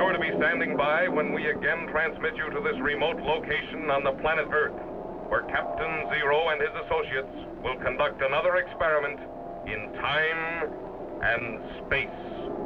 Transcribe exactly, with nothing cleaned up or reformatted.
sure to be standing by when we again transmit you to this remote location on the planet Earth, where Captain Zero and his associates will conduct another experiment in time and space.